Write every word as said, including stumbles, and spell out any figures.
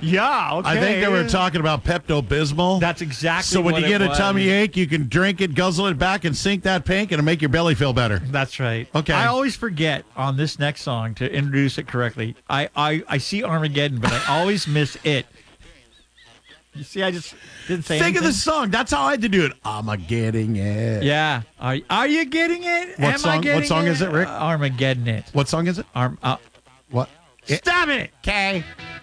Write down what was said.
Yeah, okay. I think they were talking about Pepto-Bismol. That's exactly So when what you get it a was. tummy ache, you can drink it, guzzle it back, and sink that pink, and it'll make your belly feel better. That's right. Okay. I always forget on this next song to introduce it correctly. I, I, I see Armageddon, but I always miss it. You see, I just didn't say Think anything. of the song. That's how I had to do it. I'm a getting it. Yeah. Are, are you getting it? What Am I song- getting what song is it, Rick? Uh, Armageddon it. What song is it? Arm, uh, What? Stop it. Okay.